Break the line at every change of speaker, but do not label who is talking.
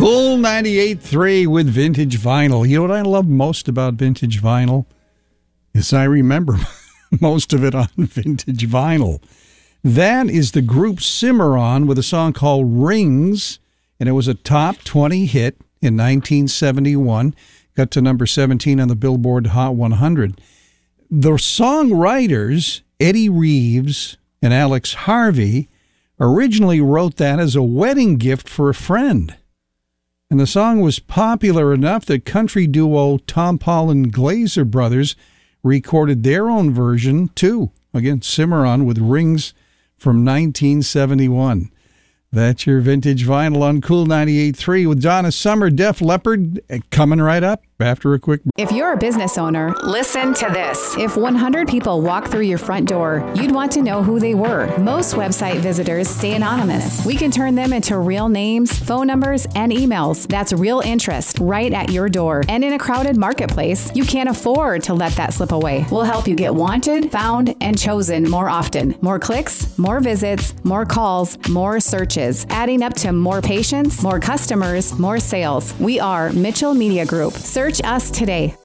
Cool 98.3 with vintage vinyl. You know what I love most about vintage vinyl? Is I remember most of it on vintage vinyl. That is the group Cimarron with a song called Rings, and it was a top 20 hit in 1971. Got to number 17 on the Billboard Hot 100. The songwriters, Eddie Reeves and Alex Harvey, originally wrote that as a wedding gift for a friend. And the song was popular enough that country duo Tom Paul and Glazer Brothers recorded their own version, too. Again, Cimarron with Rings from 1971. That's your vintage vinyl on Cool 98.3 with Donna Summer, Def Leppard, coming right up after a quick break.
If you're a business owner, listen to this. If 100 people walk through your front door, you'd want to know who they were. Most website visitors stay anonymous. We can turn them into real names, phone numbers, and emails. That's real interest right at your door. And in a crowded marketplace, you can't afford to let that slip away. We'll help you get wanted, found, and chosen more often. More clicks, more visits, more calls, more searches, adding up to more patients, more customers, more sales. We are Mitchell Media Group. Search us today.